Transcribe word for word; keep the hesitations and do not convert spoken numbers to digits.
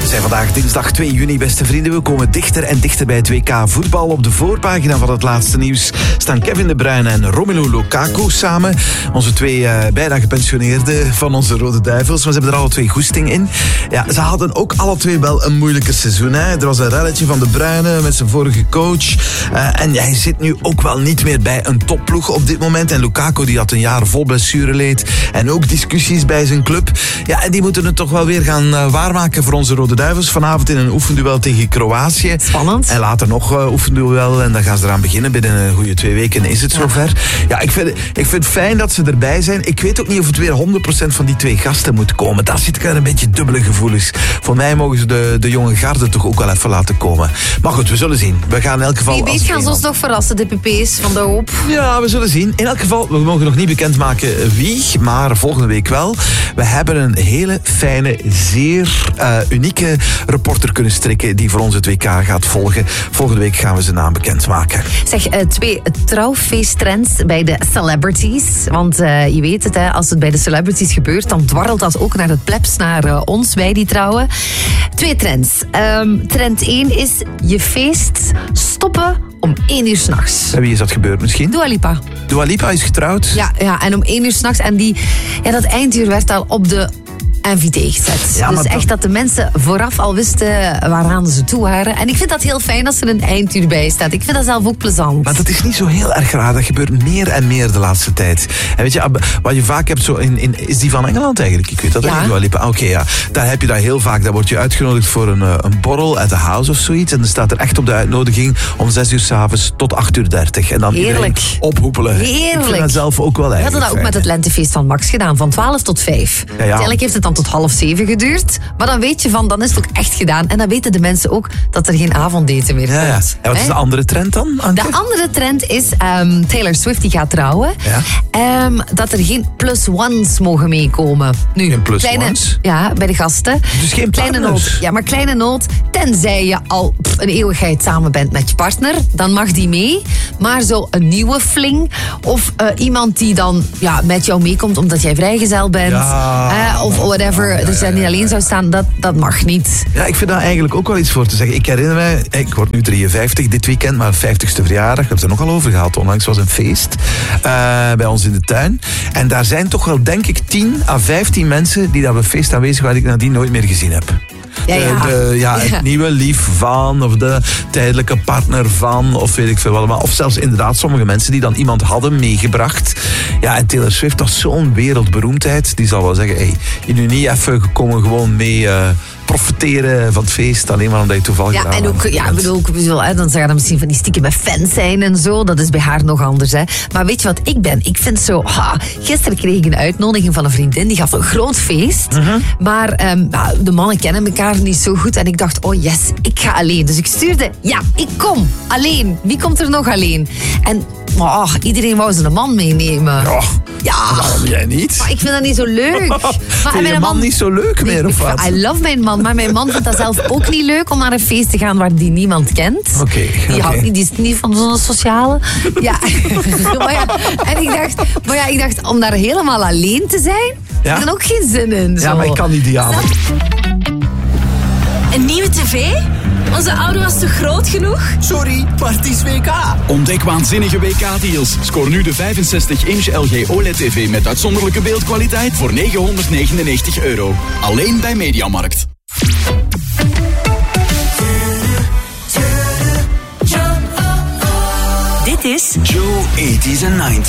zijn vandaag dinsdag twee juni, beste vrienden. We komen dichter en dichter bij het W K voetbal. Op de voorpagina van het laatste nieuws staan Kevin De Bruyne en Romelu Lukaku samen. Onze twee uh, bijna gepensioneerden van onze Rode Duivels. Maar ze hebben er alle twee goesting in. Ja, ze hadden ook alle twee wel een moeilijke seizoen. Hè. Er was een relletje van De Bruyne met zijn vorige coach. Uh, en hij zit nu ook wel niet meer bij een topploeg op dit moment. En Lukaku die had een jaar vol blessureleed. En ook discussies bij zijn club. Ja, en die moeten het toch wel weer gaan uh, waarmaken voor onze Rode Duivels. Vanavond in een oefenduel tegen Kroatië. Spannend. En later nog uh, oefenduel. En dan gaan ze eraan beginnen. Binnen een goede twee weken is het ja. zover. Ja, ik vind, ik vind het fijn dat ze erbij zijn. Ik weet ook niet of het weer honderd procent van die twee gasten moet komen. Daar zit ik wel een beetje dubbele gevoelens. Voor mij mogen ze de, de jonge garde toch ook wel even laten komen. Maar goed, we zullen zien. We gaan in elk geval... Wie weet gaan ze ons nog verrassen, de pp's van de hoop. Ja, we zullen zien. In elk geval, we mogen nog niet bekendmaken wie, maar volgende week wel. We hebben een hele fijne, zeer uh, unieke reporter kunnen strikken die voor ons het W K gaat volgen. Volgende week gaan we zijn naam bekendmaken. Zeg, uh, twee trouwfeesttrends bij de celebrities. Want uh, je weet het, hè, als het bij de celebrities gebeurt, dan dwarrelt dat ook naar het plebs, naar uh, ons, wij die trouwen. Twee trends. Um, trend één is je feest stoppen om één uur 's nachts. En wie is dat gebeurd misschien? Dua Lipa. Dua Lipa is getrouwd? Ja, ja, en om één uur 's nachts. En die, ja, dat einduur werd al op de N V T gezet. Ja, dus echt dat de mensen vooraf al wisten waaraan ze toe waren. En ik vind dat heel fijn als er een einduur bij staat. Ik vind dat zelf ook plezant. Maar dat is niet zo heel erg raar. Dat gebeurt meer en meer de laatste tijd. En weet je, wat je vaak hebt zo in, in is die van Engeland eigenlijk. Ik weet dat eigenlijk wel. Oké, okay, ja. Daar heb je dat heel vaak. Dan word je uitgenodigd voor een, een borrel at the house of zoiets. En dan staat er echt op de uitnodiging om zes uur 's avonds tot acht uur dertig. En dan heerlijk. Ophoepelen. Heerlijk. Ik vind dat zelf ook wel eigenlijk. We hadden dat ook met het lentefeest van Max gedaan. Van twaalf tot vijf. Ja, ja. Uiteindelijk heeft het dan tot half zeven geduurd. Maar dan weet je van, dan is het ook echt gedaan. En dan weten de mensen ook dat er geen avonddaten meer ja, komt. Ja. En wat is de andere trend dan, Anke? De andere trend is um, Taylor Swift die gaat trouwen. Ja. Um, dat er geen plus ones mogen meekomen. Nu, geen plus kleine, ones? Ja, bij de gasten. Dus geen kleine noot. Ja, maar kleine noot. Tenzij je al pff, een eeuwigheid samen bent met je partner, dan mag die mee. Maar zo een nieuwe fling of uh, iemand die dan ja, met jou meekomt omdat jij vrijgezel bent. Ja, uh, of whatever. Ja, ja, dus jij niet alleen zou staan, dat, dat mag niet. Ja, ik vind daar eigenlijk ook wel iets voor te zeggen. Ik herinner mij, ik word nu drieënvijftig dit weekend, maar vijftigste verjaardag, ik heb het er nogal over gehad. Onlangs was een feest uh, bij ons in de tuin. En daar zijn toch wel, denk ik, tien à vijftien mensen die daar op een feest aanwezig waren die ik nadien nooit meer gezien heb. Ja, ja. De, de, ja, het ja. nieuwe lief van, of de tijdelijke partner van, of weet ik veel wat allemaal. Of zelfs inderdaad sommige mensen die dan iemand hadden meegebracht. Ja, en Taylor Swift, dat is zo'n wereldberoemdheid. Die zal wel zeggen, hé, hey, je nu niet even gekomen gewoon mee uh, profiteren van het feest, alleen maar omdat je toevallig ja, en ook, ja, bedoel, ik bedoel, hè, dan zou er misschien van die stiekem met fans zijn en zo. Dat is bij haar nog anders. Hè. Maar weet je wat ik ben? Ik vind zo, ha, gisteren kreeg ik een uitnodiging van een vriendin, die gaf een groot feest. Uh-huh. Maar um, ja, de mannen kennen elkaar niet zo goed. En ik dacht, oh yes, ik ga alleen. Dus ik stuurde, ja, ik kom alleen. Wie komt er nog alleen? En oh, iedereen wou zijn man meenemen. Oh, ja. Waarom jij niet? Maar ik vind dat niet zo leuk. Maar vind je mijn man, man niet zo leuk meer, of wat? I love mijn man, maar mijn man vindt dat zelf ook niet leuk om naar een feest te gaan waar die niemand kent. Oké. Okay, die, okay. die is niet van zo'n sociale. Ja. maar ja. En ik dacht, maar ja, ik dacht, om daar helemaal alleen te zijn, ja? heb ik er ook geen zin in. Zo. Ja, maar ik kan niet die avond. Een nieuwe tv? Onze oude was te groot genoeg? Sorry, maar het is W K. Ontdek waanzinnige W K-deals. Scoor nu de vijfenzestig inch L G O L E D T V met uitzonderlijke beeldkwaliteit voor negenhonderdnegenennegentig euro. Alleen bij Mediamarkt. Dit is Joe eighties and nineties.